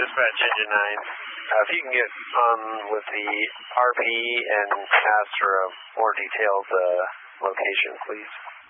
Dispatch Engine 9. If you can get on with the RP and ask for a more detailed location, please.